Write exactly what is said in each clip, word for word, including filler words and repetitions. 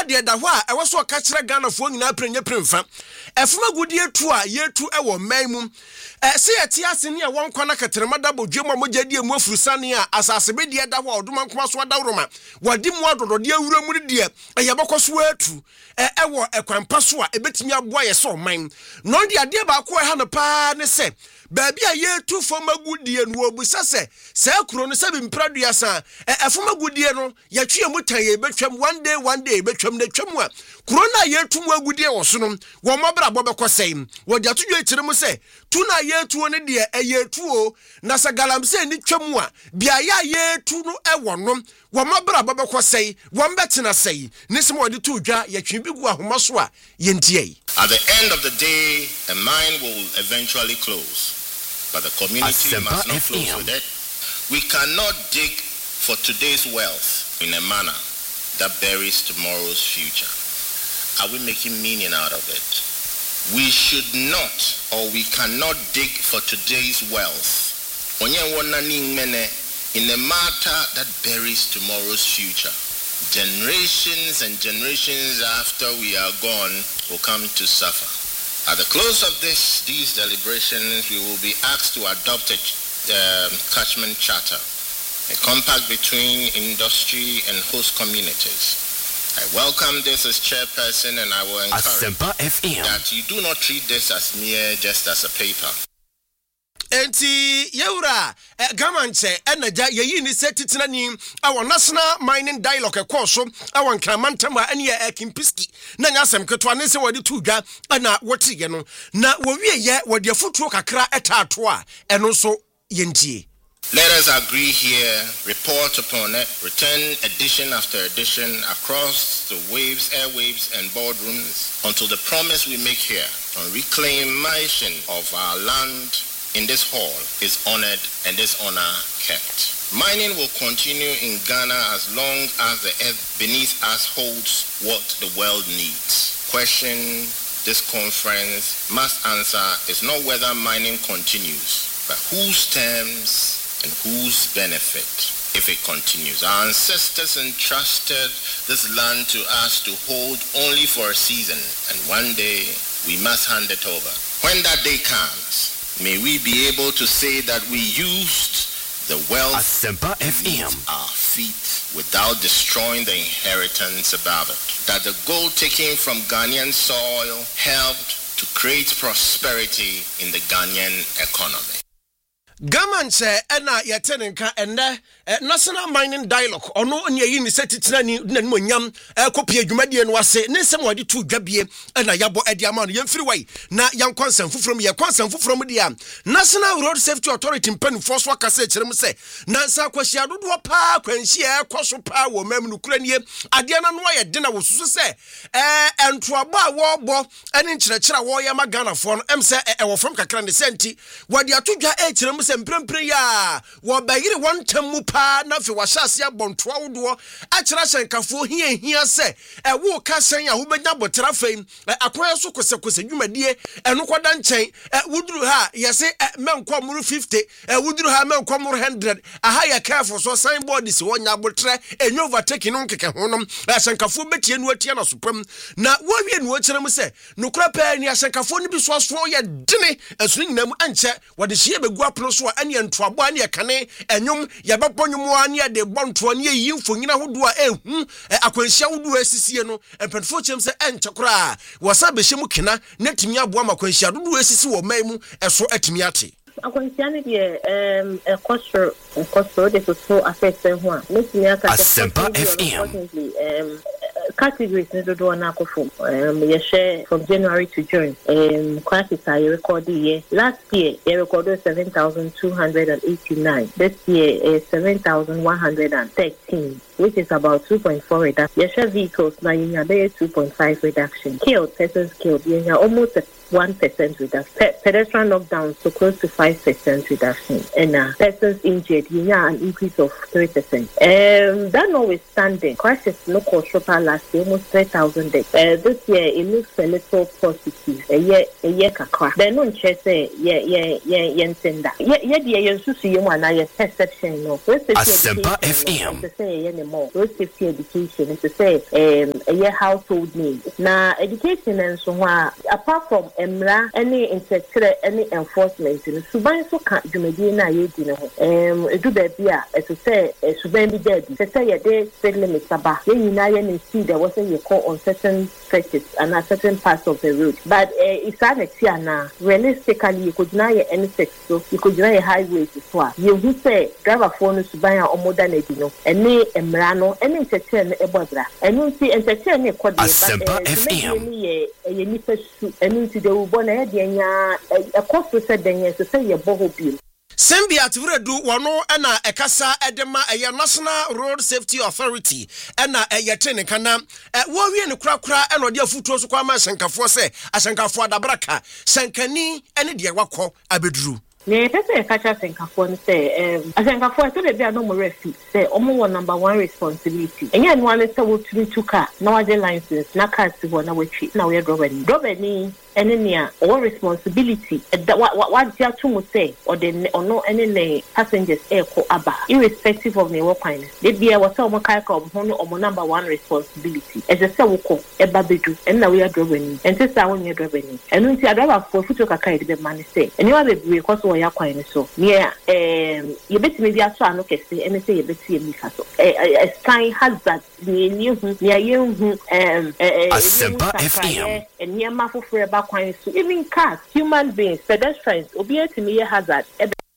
de da ho a e wo so ka kire Ghana fo nyina prenye premfa efuma gudie tu a yetu e wo man mu e se yeti ase ne e won kwana katrema da bodwem a mogadi emu afurusane a asase be de da ho oduma nkoma so adawroma wadi mu adodode awura mu de e ye bokoso atu e e wo ekwanpa so a ebetimi aboa ye so man no de ade ba ko e ha no pa ne se baabi a yetu foma gudie no obusa se se kuro no se bi mpradua san e efoma gudie no ye twe mu tan ye betwam one day one day betwam na twam a kuro na yetu mu agudie wo so no wo mabra bo bekosai wo de atodwo ekire mu se tu na yetu ne de e yetu o na se galamse ni twam a bia ya yetu no e wo no wo mabra bo bekosai wo mbetena sei ne se mo de tu dwa ye twe bi gu ahoma so a ye ntie. At the end of the day, a mine will eventually close, but the community must not close with it. We cannot dig for today's wealth in a manner that buries tomorrow's future. Are we making meaning out of it? We should not, or we cannot dig for today's wealth in a matter that buries tomorrow's future. Generations and generations after we are gone will come to suffer. At the close of this, these deliberations, we will be asked to adopt a um, catchment charter, a compact between industry and host communities. I welcome this as chairperson, and I will encourage that you do not treat this as mere just as a paper. Enti yewura gamanche enaja yeyi ni setitina ni our national mining dialogue ekoso our nkramantama ene ya ekimpiski na nyasem ketwa ne se wodi tudwa na woti ye no na wo wie ye wodi afutuo kakra etato a eno so yentie. Let us agree here, report upon it, return edition after edition across the waves, airwaves, and boardrooms until the promise we make here on reclamation of our land in this hall is honored and this honor kept. Mining will continue in Ghana as long as the earth beneath us holds what the world needs. Question this conference must answer is not whether mining continues, but whose terms and whose benefit if it continues. Our ancestors entrusted this land to us to hold only for a season, and one day we must hand it over. When that day comes, may we be able to say that we used the wealth beneath our feet without destroying the inheritance above it. That the gold taken from Ghanaian soil helped to create prosperity in the Ghanaian economy. Gamanche ena yetenenka enne national mining dialogue ono nyeyi ni setitina ni nanmonyam kopie adwumadie no ase ne nsem wadi tu dwabie ena yabo ade ama no yemfiri wai na yankonsam fufrom ye konsam fufrom dia National Road Safety Authority mpani force wakase kirem se na nsa kwahia dodo pa kwanhia ekoso pa wo mam no kuranie ade na no ye de na wosusu se eh entoabo a wo bo ene nkirekira wo ye magana fo no em se e wo from kakra ne senti wadi atodwa e kirem se mprempre ya wo bayire wontam mu pa na fe wahase abontoa wodo a kira hyenkafo hia hia se e wo ka sen a wo benya botra fam akoya so kosekose dwumadie eno koda nchen e wuduru ha yese menkomuru fifty e wuduru ha menkomuru one hundred aha ya careful so signboard si wonya botre enyo overtake no nkeke honom hyenkafo betie no atia na sopam na wo wie no kirem se no kura pa ni hyenkafo ni bi so so ye dene enso nyinam anche wode hie begu apno so ani entoabo ani ekane enyum ye beponyum ani de bonto ani yimfo nyina hodo a ehu akwanhia hodo asisie no empatfo chem se enche kura wasa behye kina netimi aboa makwanhia dodo asisi wo maimu eso atimi ate akwanhia ne de em ekosro ekosro de so affect ho a netimi aka Asempa F M em categories in the door um we share from January to June. Um classes I record the year. Last year they recorded seven thousand two hundred eighty-nine. This year is seven thousand one hundred thirteen, which is about two point four reduction. You share vehicles now you have two point five reduction. Killed persons killed. You have almost one percent reduction. Pe- pedestrian knockdowns, so close to five percent reduction. And uh, persons injured, you know, an increase of three percent. Um, that notwithstanding, crashes no shopper last year, almost three thousand deaths. Uh, this year, it looks a little positive. A year, a year kakra. Then no say, yeah, yeah, yeah, yeah, send that. Yeah, yeah, yeah, you see you want a perception, no. Asempa F M. To say anymore. Road safety education is to say, um, a year household name. Now, education and so on, apart from emra, any interchange, any enforcement, in Suban so can't do medina, you know, um, do baby, as to say, Suban be dead. To say a day, said limit Sabah. Then you know, you see there wasn't a call on certain stretches and a certain parts of the road. But it's an now. Realistically, you could deny any sex, so you could deny a highway to swap. You who say, driver phone to buy or more than it, you know, and me, Emrano, any entertainment, a brother, and you see entertainment, but Asempa F M. A nipper shoot, and into the one idea, a cost to say, then yes, to say your boho bill. Sembia Turedu wano ena ekasa edema eye National Road Safety Authority ena eye tene kana wo wie ne kura kura ena odi afutuo so kwa ma senkafo se asenkafo adabraka senkani ene de wakọ abeduru. Ne pese kacha senkafo ni se um asenkafo so be bia no mo refi se omo wo number one responsibility enya no ale se wo tumi tuka na waje license na car si wo na wachi na we driver ni driver ni enenia or responsibility what what dia to mo say or the or no any passengers air ko aba irrespective of the work kind they be what so mo kai ko mo no number one responsibility as a say wo ko e ba bedu and na we are driver ni and say sa won ye driver ni enu nti driver for future kakai de be man say eni wa be be ko so ya kwan so yeah um ye betimi bi aso ano kese ene say ye beti emi ka so a sky hazard ni ni hu ni aye hu um Asempa F M and near mafofre ba kwan so even cars human beings pedestrians obi etimi ye hazard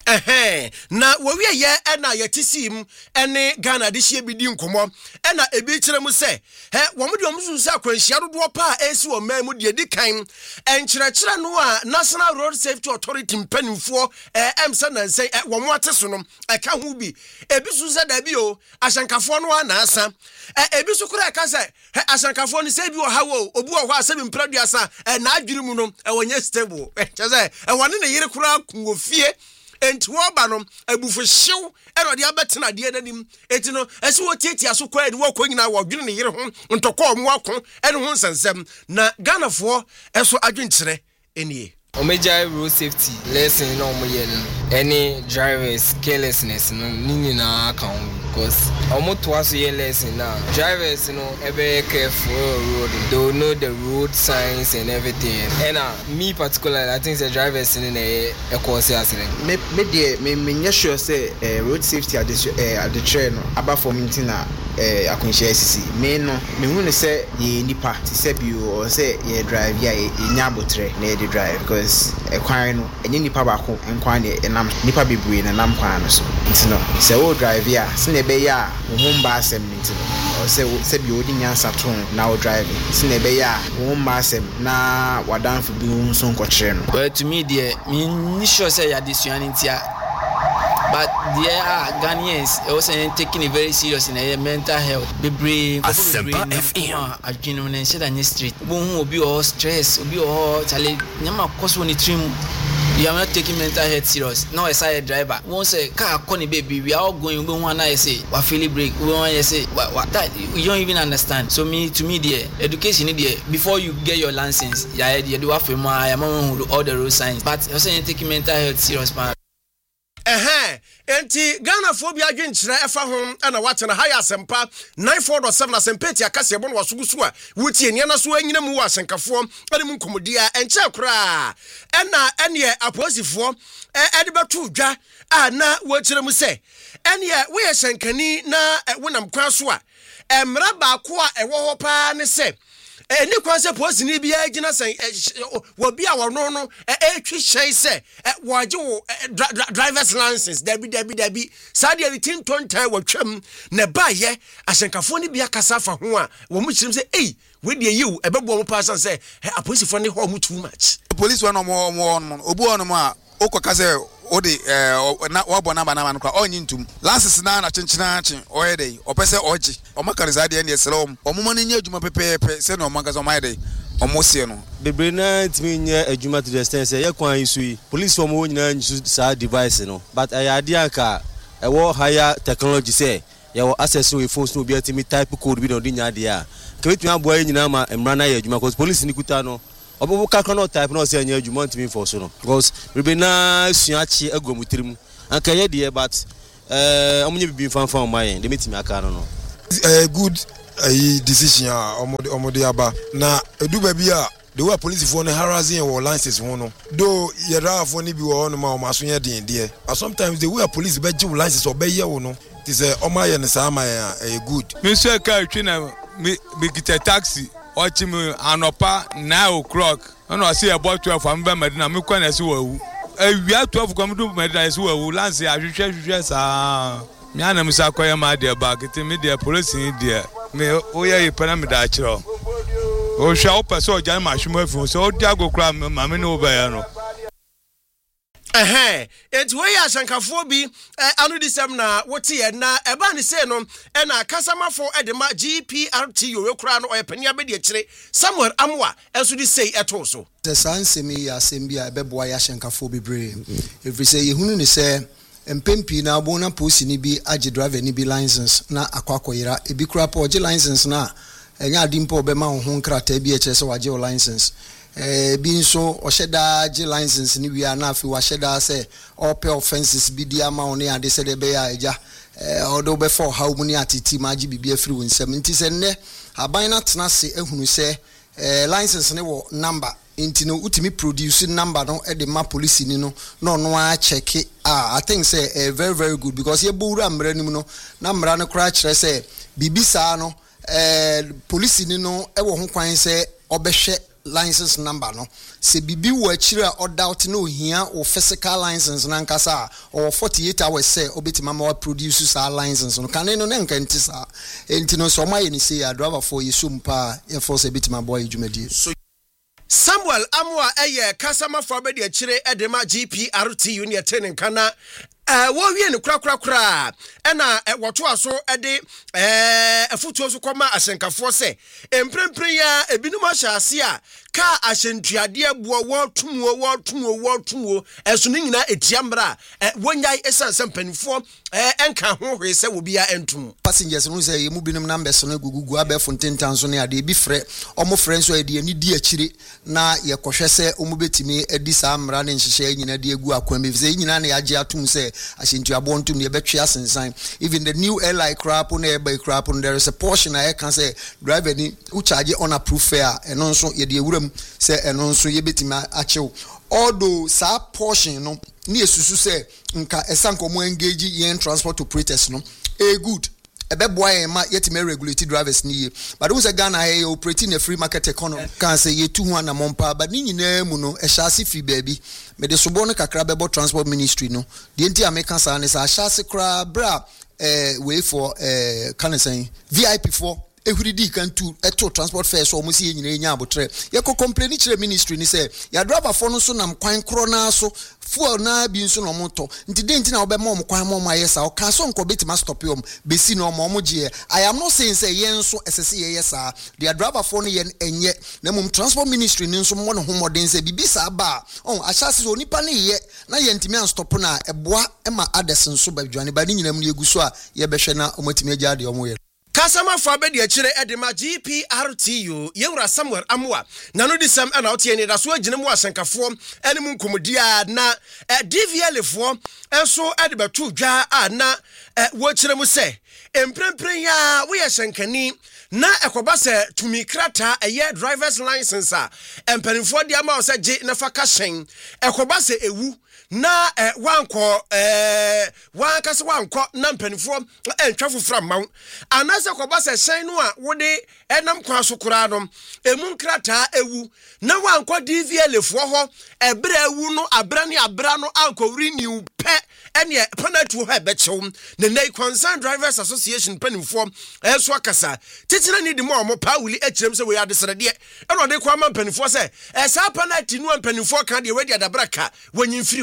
eh na wo wie ye na yetisim ene Ghana de hie bidi nkomo ena ebi kire mu se he wo mu de wo su se akwanhia dodo pa esi wo man mu de dikan enkire kire no a National Road Safety Authority mpanimfo eh emsa na nsen wo mu ate so no e ka hu bi ebi su se da bi o asankafo no na asa eh ebi su kura ka se he asankafo no se bi wo ha wo obu wo ha se bi mpraduasa eh na adwiri mu no e wonye stable eh cheze e wone ne yire kura kunwo fie enti wo ba no abufu hyew ero de abetena de nanim enti no ese wo tietia so kwa de wo konyina wo dwene ne yire ho ntokọ mo akọ ene ho nsensem na Ghanafo eso adwenkyere enie Omega road safety lesson no mo ye no any drivers carelessness no nini na account because omo to aso ye lesson now drivers no e be careful road they know the road signs and everything and uh, me particularly I think the drivers in e e cause accident me me dey me me sure say uh, road safety at the uh, at the train no about for me na eh akunhia sisi me no me hu ne say ye nipa ti say bi o say ye drive ya ye nyabotre na ye drive because e kwan no enye nipa ba ko enkwan ne enam nipa bebree na nam kwan no so nti no say o drive ya se ne be ya wo mba asem nti no o say say bi odi nyansa ton na o drive se ne be ya wo mba asem na wadanfo bi hu so nkokere no but to me there me sure say ya disuani ntia. But there are Ghanaians also taking it very serious in their mental health. Bebre, Asempa F M. I can only say that in the street. Boom, will be all stress, will be all challenge. Nyama cause when it trim. You are not taking mental health serious. No, as a driver, won't say car conny baby. We are all going. We want to say what feel break. We want to say what what that you don't even understand. So me to me there, education there. Before you get your license, yeah, you do have to more. I am on all the road signs. But also you taking mental health serious, man. Eh enti Ghanafo bi adwenkyere efa ho na wate na high Asempa ninety-four point seven Asempeti akase ebo no wasogusu a wutie ne na so anyina mu asenkafo ene mu nkomodia enche kora ena ene aposifo e de betu dwa a na wachire mu se ene we ye senkani na wonam kwan so a emra ba ko a ewo ho pa ne se eh ni kwanse post ni bia gina sen wo bia wo no no eh twi hyen se waje wo driver's license dabi dabi dabi sade everything ton time wo twam na ba ye asenkafo ni bia kasa fa ho a wo mu chirim se eh we de yiw ebebo mo pass say aposifo ni ho mu too much police one mo mo obu on mo a okokase odi eh na wo bona bana man kwa onyi ntum lances na na chenchina chen oyede opese oji omakariza de ne selom omoma ne nya adwuma pepepe se na omagaza omayede omosie no bebre na timi nya adwuma to the extent say yakwan isu yi police form wo nyina nsu sa device no but ayade anka e wo higher technology say ya access we phones no be atimi type code bi no di nya de a ka betumi aboa nyina ma emra na ya adwuma cause police ni kuta no obo ka no type no say nya adwuma ntimi for so no because bebre na suachi agomutirim anka ye de but eh omunye bibi fanfan o mayen de metimi aka no no a good a decision omode omode aba na edu ba bi a the way police for no harassing or license one no though ye drive for ni bi wo no ma o maso ye den de sometimes the way police be give license or be ye wo no it is o ma ye ne sa ma a good me say ka twi na me be get taxi o chi me anopa nine o'clock no say about twelve am be medina me kwa na se wawu awia twelve kwa me do medina se wawu lance ahwehwe hwehwe sa me ana me sa koye ma de ba kete me de police ni de me o ye pana me da kiro o sha o person o jan ma hwemo afi so o dia go kra ma me no ba ya no eh it we ya shankafo bi anu disem na wote ye na eba ne se no e na kasamafo edema G P R T yo kura no oyepania be de kire Samuel Amwa enso di sei eto so the sansemi ya sembia ebeboa ya shankafo bibre every say yehunu ne se empempi na abona posi ni bi age driver ni bi license na akwakoyira ebi kura pa oje license na enya adimpo be ma ho nkrata bi e chese waje o license eh bi nso o sheda age license ni wi ana afi wa sheda say all pay offenses bi dia ma oni ade se de be ya eja eh odo be for how muni atiti ma age bibi afiri wonsam nti se ne aban na tena se ehunu se eh license ne wo number inti no utimi produce number no e de ma police ni no no no a check it. ah I think say uh, very very good because ye bo wura mra nim no na mra no kra kire say bibisa no eh police ni no e wo ho kwan say obehwe license number no se bibi wo akire a odout no hia o physical license na nkasa or forty-eight hours say obetima ma produce sa license no kan no na nkanti sa enti no so ma ye ni say a driver for yesum pa ye for say betima boy dwumadi so Samuel Amwa eye kasama for be de kire edema G P R T union tenin kana eh wo wie ne kura kura kura e na woto aso e de eh afutuo so koma asenkafo se emprempren ya ebinum ahyase a ka ahyentuade abuo wo tumuo wo tumuo wo tumuo eso ne nyina etiamra wonyai esansan panifo eh enka ho hwe se wo bia entum passengers no say yemu binum numbers no gugugu abefo ntentan so ne ade bi frɛ omo frɛ so ade ani di akire na ye kɔhwɛ se omo betimi adi saa mra ne nhyehyɛ nyina de agu akwan bi se nyina na yagye atum se ahyentuabo ntum ne betwe asensan even the new airline crap on air by crap on there is a portion I can say driver ni u charge on approved fare eno nso ye de ewuram se eno nso ye betima achew although sa portion no ni esusu se nka esanko mo engage yen transport operators no e good ebe boy ma yetime regulated drivers ni but we say Ghana here operating a free market economy can say ye two na mompa but ni nyina mu no e hyase fi baby me de sobo no kakra bebo transport ministry no de enti american sa ne sa hyase kra bra eh way for eh can I say V I P for ehuridi kan to eto transport fare so mo si nyina nya abotre ye ko complain kire ministry ni say ya driver for no so nam kwan kro na so fuel na bi nso no moto nti de nti na obe mo kwan mo ma yesa o ka so nko betima stop yom besi no mo mo je I am not saying say yen so esese ye yesa the driver for no yen enye na mum transport ministry ni nso mo no homoden say bibi sa ba on ahyase so nipa ne ye na ye ntimi an stop na eboa e ma ades nso ba dwane ba ni nyina mu egu so a ye behwe na omatimi agya de omo ye Kasama for be de kire edema G P R T U yewura Samuel Amwa na no disem na otie ni da so agine mu asenkafo ene mu nkomodia na D V L fo enso ede betu dwa a na wo kire mu se emprempren ya wo ye senkani na ekoba se tumi krata eye driver's license a empanifo dia ma o se je na fa ka hyen ekoba se ewu na eh, wanko eh wanka se wanko na mpanifo entwa fofra maw anase koba se hyen no a wode enam kwa so kura no emu nkrata ewu na wanko D V L fo ho ebra ewu no abra ne abra no ankowri ni pe ene penalty ho ebechew ne nei concerned drivers association panifo eso akasa titina ni di mo mo pa wuli echirem se we adesere de eno de kwa ma panifo se esa penalty no panifo kan de we de adabraka wanyimfiri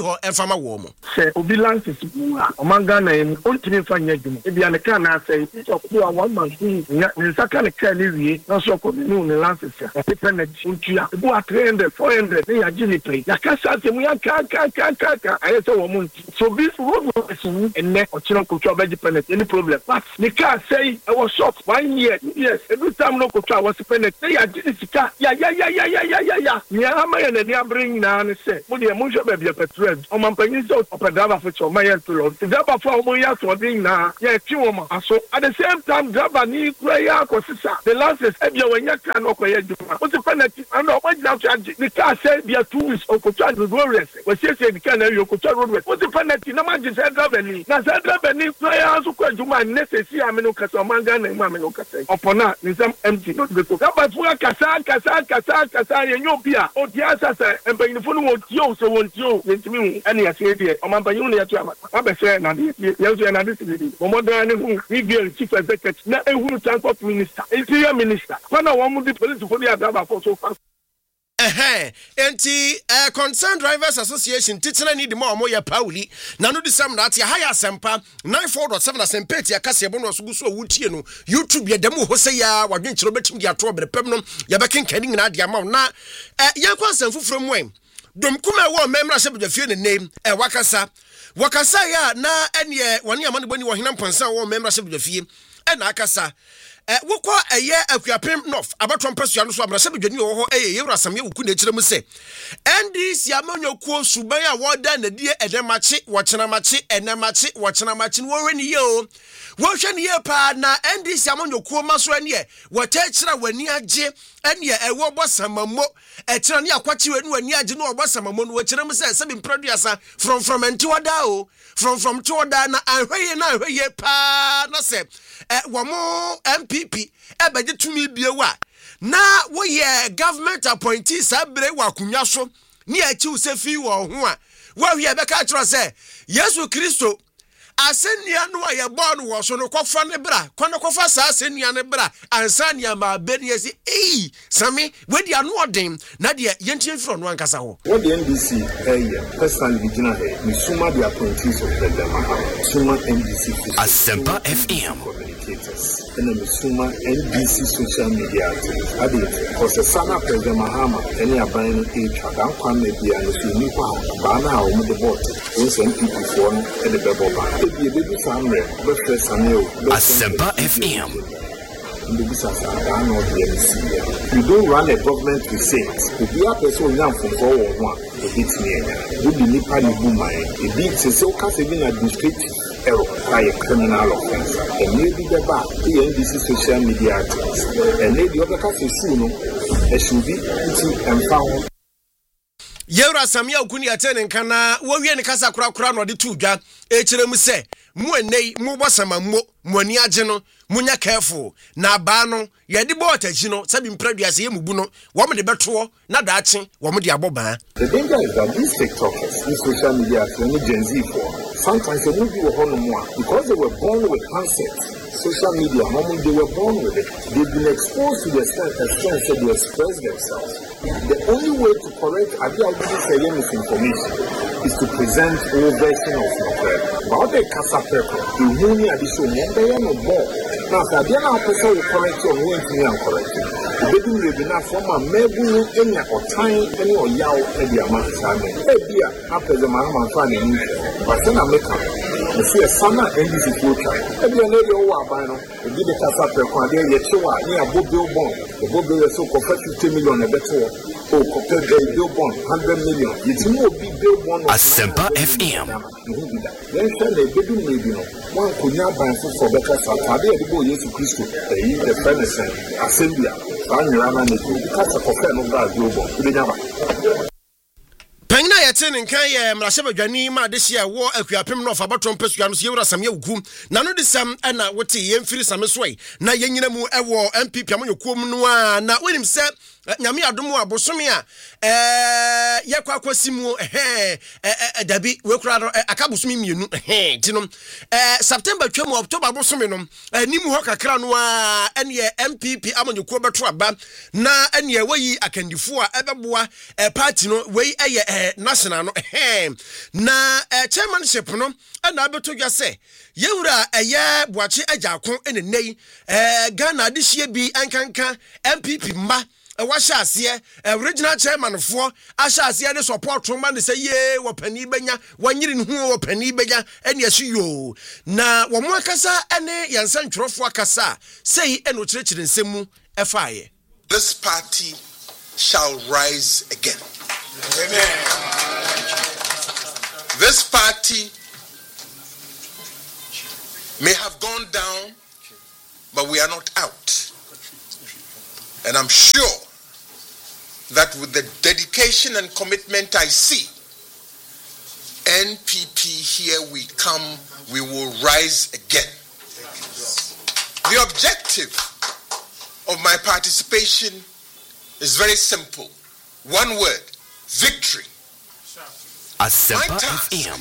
ho emfama wo mo se obi lances bu a omanga na em ontimi fa nya dwuma e bia ne ka na say so ko one man nya ne saka ne ka ne wie na so ko ni ne lances ya dependent untua bu a three hundred four hundred ne ya gini pay ya ka sa se mu ya ka ka ka ka ka aye so wo mo so this road was in ne o chiro ko twa be dependent any problem but ne ka say I was short one year yes every time no ko twa was dependent say ya gini sika ya ya ya ya ya ya ya ya ni ama ya ne bring na ne say mo de mo hwe be petrol o man panyin so opedava for cho mayen to lo the driver for mo ya so din na ya ti wo ma aso at the same time driver ni kura ya ko sisa the lances e bia wanya ka no ko ya djuma o ti penalty and o ma charge the car say bia two weeks o ko charge the road race we say say the car na yo ko charge road race o ti penalty na ma je say driver ni na say driver ni kura ya so ko djuma ne se si ameno kasa manga na ma ameno kasa opona ni sam empty not be ko ka ba fu kasa kasa kasa kasa ye nyo bia o ti asa say empanyin fu no tio so won tio yentimi ene ya say die o man panyin no ya to ama ba say na die ye so na dis di o mo dan ni hu ni bi chief executive na ehuru transport minister interior minister when I want the police for the driver for so fast eh enti eh concerned drivers association titena need more mo ya pauli na no disam na atia higher sempa ninety-four point seven asempeti akase bono so guso wutie no YouTube ya demu ho se ya wadwenkyero betim dia to brepem no ya bekenkani nyina dia ma na eh yankwa asamfu from when dom kuma wo memra se bedafie ne name eh wakasa wakasa ya na ene woni amane boni wo hinam pansa wo memra se bedafie e na akasa eh wokwa eye akuapem north abaton pasua no so amra se bedwani wo ho eye yewra samye wuku na kire mu se N D C amanyokuo suban a woda na die edemache wochena mache enemache wochena mache no hwe ni ye o wo hwe ni ye pa na N D C amanyokuo maso ane ye wote kira wani age ane ye ewo bosamamo e kira ne akwachi wani wani age no obosamamo no wo kira mu se se bi producer from from enti wada o from from to wada na ahweye na ahweye pa na se eh wo mo M P P e beje tumi biewa na wo ye government appointee sabre wa kunwa so ni achi usefi wo ho a wo hwe be ka kiro se Yesu Kristo asenia no aye born wo so no kofa ne bra kono kofa sa asenia ne bra ansania ma be ne si eh sami wedi anu odin na de yentin fro no ankasa ho what the N D C eh personal vigina here ni suma the appointees of the Mahama suma N D C Asempa F M and the suma N D C social media activists ade because the sana president Mahama any aban e twa kwa media no so ni kwa ba na o mo de bot once N P P for no e de bebo ba Asempa F M. You don't run a government to say if you are person young from four or one, it's near. You be nipa ni buma. It means so cast even administrative error by a criminal offense. And maybe the back the N D C social media activists. And maybe other cast is soon. It should be eating and found. Yewra Samia Okuni atene nkana wo wie ne kasa kura kura no de tudwa e kire mu se mu enei mu bosama mo mu ani age no munya careful na ba no ye de bo otaji no sabi mpraduase ye mubu no wo me de beto na da ache wo me de aboba. The danger is that these TikTokers, these social media, any Gen Z for sometimes they move you on more because they were born with handsets. Social media, moment they were born with it, they've been exposed to the extent that they express themselves. The only way to correct Adi misinformation is to present all version of Novel. But the Casapeco, the Muni addition, and they are no more. Now, if they are not will correct you, we will correct you. The baby will be not from a Mebu, any or time, any or Yao, and the amount of time. Maybe after the Mahama family, but then I make up. You see a summer and this is future. Every lady over by now, we did the Casapeco, and then you show a near Bobo Bond. The Bobo is so for fifty million a better. Oh, compared to a billboard, one hundred million. It's more big billboard. Asempa F M. Then send a baby maybe one could not buy for better Saturday. The boy is to Christo, the premise, Assembly, Rana, the Casa Cofano Global. Pengina yetene nkan ye mrahye badwani ma de hia wo akuapem no fa batom pesua no so yewura samye wugu na no de sam na wote ye mfiri same so na yenyina mu ewo M P P amonyokuom no a na wonim se nyame adomo abosome a eh yekwa kwasimu eh eh dabi we kura no akabosome mienu eh tinom eh September twam October abosome no animu ho kakra no a ene M P P amanyekuo beto aba na ene wayi akandifo a ebeboa party no we eye national no eh na chairmanship no na abeto dwa se yewura eye boache ajakon ene nei eh Ghana adihie bi ankanka M P P mba washa ase original chairman for asha ase ne support man say ye wo pani benya wanyiri ne hu wo pani benya ene asu yo na wo mo akasa ene yansa ntwerofo akasa sei ene o kirekire nsemu efaaye. This party shall rise again. Amen. This party may have gone down, but we are not out. And I'm sure that with the dedication and commitment I see, N P P here we come, we will rise again. The objective of my participation is very simple. One word, victory. Asempa F M.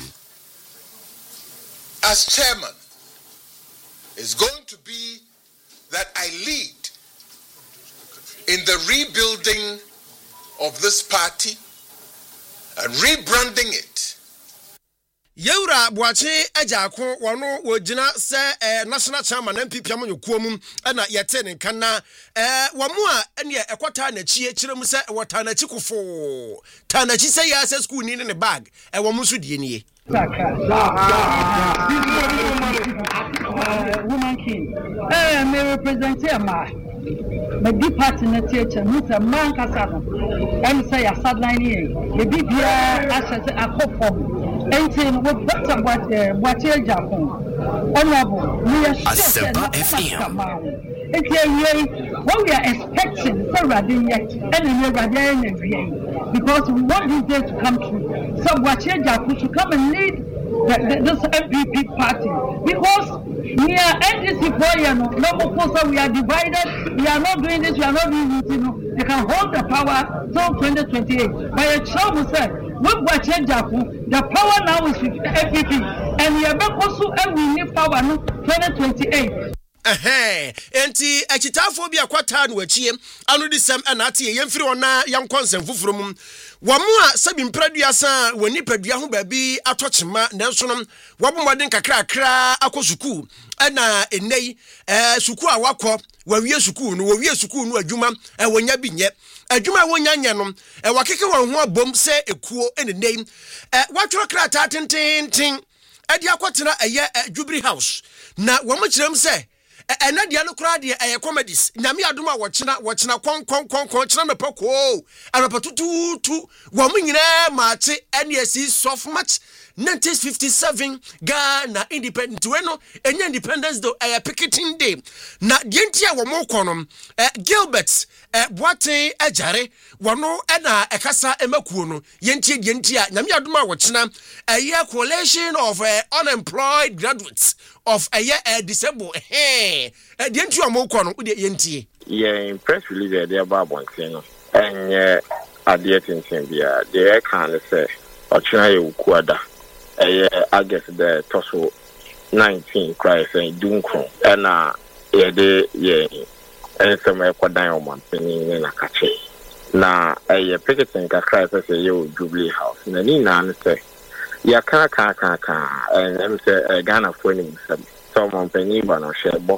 As chairman is going to be that I lead in the rebuilding of this party and rebranding it. Yewura Boache Ajakon wano wojina se eh, national chairman M P P amanyekuo mum na yete ne kana eh wamu a ene ekwata na chie kire mu se wota na chikofo ta na chi se ya se school ni ne bag e wamu so die nie. Woman king eh me represent ma me di party na teacher mu se man kasa no em say ya sideline here e bibia asese akofo entin wo better what what Ajakon honorable we are Asempa F M. What we are expecting for Radin yet and Radin because we want this day to come true. So what Ajakon should come and lead the, the, this M P P party because we are N D C for you know, no we are divided, we are not doing this, we are not doing this, you know, they can hold the power till twenty twenty-eight. But a child said, with what Ajakon, the power now is with M P P and we are also and we need power no twenty twenty-eight. Eh enti ekitafo bi akwata no achie anu disem anate yemfiri ona yam konsem fufuro mum wamu a sabi mpradua san woni padua ho ba bi atochema nanso no wabomodin kakra kra akosuku na enei eh suku a wakọ wawie suku no wawie suku no adwuma e wonya bi nye adwuma wonya nye no e wakeke won ho abom se ekuo enei eh watro kra ta tintin e dia kwotena eye Jubilee House na wamu kirem se ena dia no kra dia eh comedies nyame adom a wochena wochena kon kon kon kon chena no pako anapatutu tu wo munyina maate ene asi soft match nineteen fifty-seven Ghana independent we no enya independence do eh picketing day na die ntia wo mo konom eh Gilbert eh Boaten Ajare wono ena ekasa emakuo no yentie die ntia nyame adom a wochena eh coalition of uh, unemployed graduates of a year uh, disabled eh uh, the entry mo ko no de yentie yeah press release there about one thing and uh, adie tintin bia the can say ochina ye ukuada eh August the toso nineteen cry say dunkron na ye de ye ensem ekwadan o mampeni na kache na eh picketing ka cry say ye Jubilee House na ni na say ya ka ka ka ka em se Ghana for ni so mon penny ba no shebo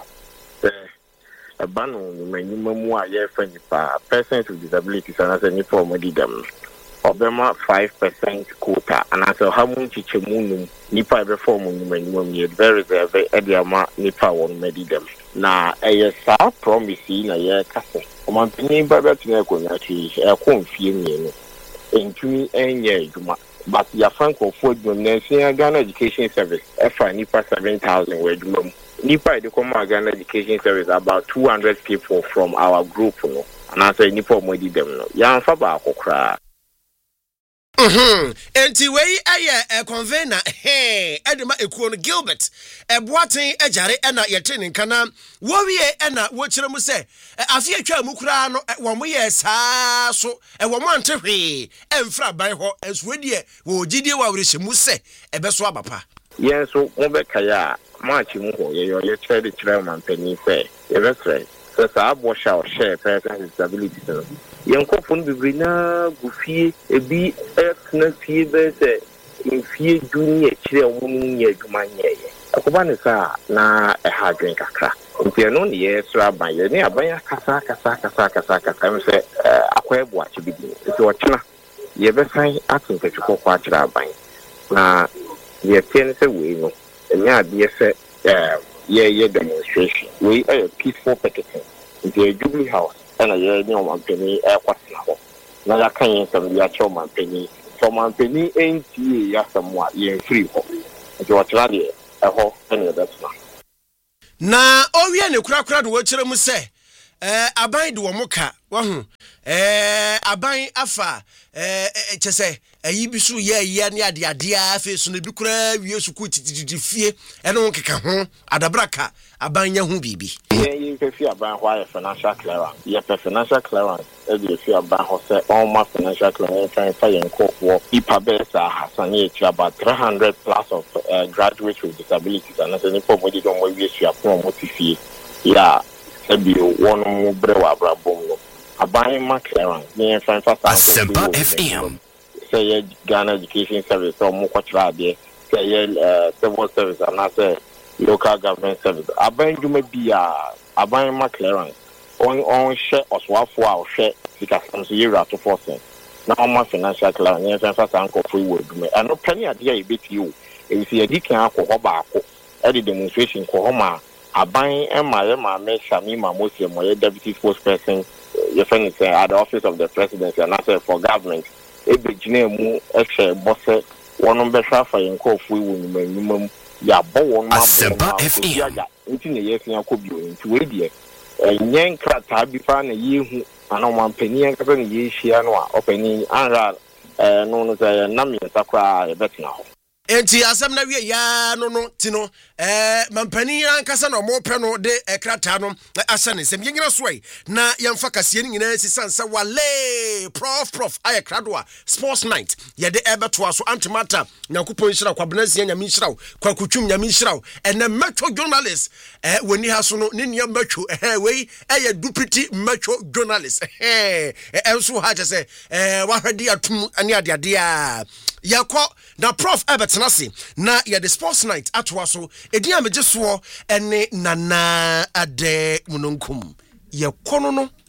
e ba no manyumamu a ye fa nipa percent with disabilities and as any form of them obema five percent quota and as how much chichemu nipa be form manyumamu ye very very e dia ma nipa won medi them na e sa promise na ye kase o mon penny ba ba tuna ko na chi e ko mfie mienu entumi enye adwuma but your Franco for Nation Ghana Education Service, F I Nipa seven thousand word mum. Nipa the Koma Ghana Education Service about two hundred people from our group, no, and I say Nipa Modi them no. Yan Faba Okra. Mhm. Enti we aye e convener eh edema ekuo no Gilbert e boaten agare e na yete ne kana wo wie e na wo kire mu se afi atwa mu kura no wo mo ye saa so e wo mo ante hwe e mfra ban ho enso die wo gidie wa wrehye mu se e be so abapa yen so mo be kaya match mu ho ye yo ye kire de kire man pani se ye be sre so sa abo sha o share person disability so yankofon bibrina gufie ebi esna fie be se infie junior kire wo nye adwuma nyeye akoba ne sa na e ha dwen kakra nti no ne ye so aban ye ne aban kasa kasa kasa kasa kasa me se akwebo a chibidi nti o chena ye be san atinkechi kokwa akira aban na ye ten se we no enya ade se ye ye demonstration we a peaceful picketing nti Jubilee House and a year new man penny air quasna. Now I can't some the actual man penny. So man penny ain't ye somewhat ye free home. George Radi, a hole, any that's not. Na owie ne kura kura do wachere mu se eh aban de wo moka wo hu eh aban afa eh chese ayi bi so ye ye ne ade ade afa so ne bi kura wie su ku tititi fie ene won keka ho adabraka aban nya hu bibi ye ye fe fi aban ho ya financial clearance ye pe financial clearance e bi fi aban ho se on ma financial clearance kan fa yen ko wo ipa be sa hasan ye tira about three hundred plus of uh, graduates with disabilities and so ni po mo di don mo wie su apon mo ti fie ya ebi one mo brewa brabom no aban ma clearance ni fan fa Asempa F M say Ghana Education Service or mo kwatra de say civil service and say local government service aban dwuma bia aban ma clearance on on share oswafo a hwe sika samso yera to force na on financial clearance ni fan fa sanko fo iwo dwuma and no penny ade e beti o e si edi kan akọ ba akọ e de demonstration ko ho ma aban ema ye ma me shami ma mosie mo ye deputy spokesperson ye fan say at the office of the presidency and say for government e be gina mu e hwe bose wono be hwa fa yen ko fu iwo nyuma nyuma ya bo won ma Asempa F M nti ne ye fian ko bi nti we die enyen krata bi fa na ye hu ana mo ampani en ka ne ye hia no a opani anra eh no no say na me sakwa e betina ho enti asem na wie ya no no ti no eh mampani ankasa na mo pe no de ekrata no asane sem yenyina soe na yemfa kase ni nyina sisansa wale prof prof aye krado a sports night ye de ebeto aso antimata nyankopon hira kwabena sia nyame hira kwa kutwum nyame hira ene metro journalist eh woni ha so no ne nia metro eh wei eye dupiti metro journalist eh enso ha je eh wahwede atum ani ade ade a yakọ na prof ebetenase na ye the sports night atwa so edi ameje so ene nana ade mununkum ye kono no